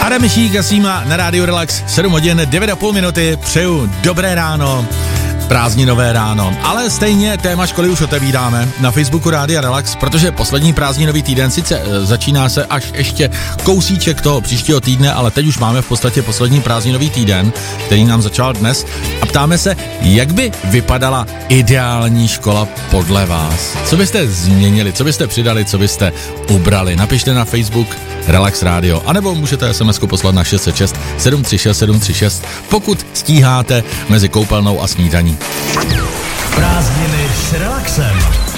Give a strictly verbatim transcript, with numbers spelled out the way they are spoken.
Adam Mišík a Sýma na rádiu Relax, sedm hodin, devět a půl minuty, přeju dobré ráno, prázdninové ráno, ale stejně téma školy už otevíráme na Facebooku Rádia Relax, protože poslední prázdninový týden sice e, začíná se až ještě kousíček toho příštího týdne, ale teď už máme v podstatě poslední prázdninový týden, který nám začal dnes a ptáme se, jak by vypadala ideální škola podle vás. Co byste změnili, co byste přidali, co byste ubrali? Napište na Facebook Relax Radio, anebo můžete es em esku poslat na šest set šest sedm tři šest sedm tři šest, pokud stíháte mezi koupelnou a snídaní. Prázdniny s relaxem.